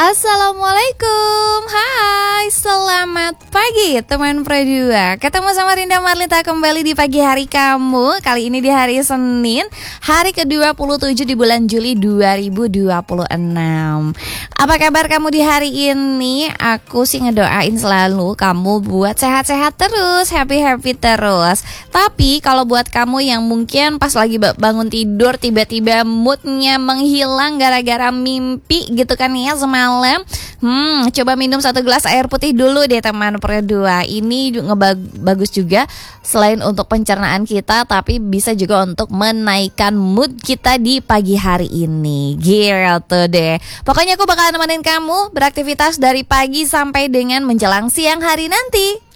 Assalamualaikum, hai, selamat pagi teman Pro2. Ketemu sama Rinda Marlita kembali di pagi hari kamu. Kali ini di hari Senin, hari ke-27 di bulan Juli 2026. Apa kabar kamu di hari ini? Aku sih ngedoain selalu kamu buat sehat-sehat terus, happy-happy terus. Tapi kalau buat kamu yang mungkin pas lagi bangun tidur tiba-tiba moodnya menghilang gara-gara mimpi gitu kan ya semalam, coba minum 1 gelas air putih dulu deh teman Pro2. Ini bagus juga selain untuk pencernaan kita, tapi bisa juga untuk menaikkan mood kita di pagi hari ini. Gitu deh. Pokoknya aku bakalan nemenin kamu beraktivitas dari pagi sampai dengan menjelang siang hari nanti.